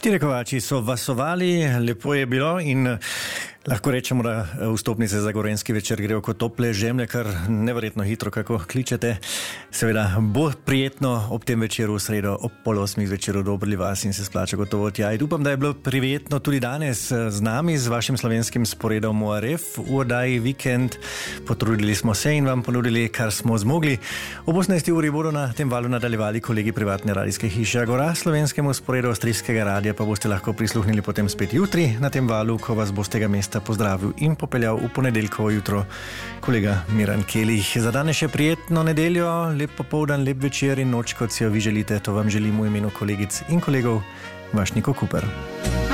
Štiri kovači so vasovali, lepo je bilo in lahko rečemo, da vstopnice za Gorenjski večer grejo kot tople žemlje, kar neverjetno hitro, kako kličete. Seveda bo prijetno ob tem večeru v sredo ob 7:30 zvečer odobrili vas in se splača gotovo tja. In upam, da je bilo prijetno tudi danes z nami, z vašim slovenskim sporedom ORF v oddaji Vikend. Potrudili smo se in vam ponudili, kar smo zmogli. Ob 18. uri bodo na tem valu nadaljevali kolegi privatne radijske hiše Agora, slovenskemu sporedu avstrijskega radia pa boste lahko prisluhnili potem spet jutri na tem valu, ko vas bo z tega mesta pozdravil in popeljal v ponedeljkovo jutro kolega Miran Kelih. Za danes še prijetno nedeljo, lep popoldan, lep večer in noč, kot si jo vi želite. To vam želim v imenu kolegic in kolegov, vaš Niko Kuper.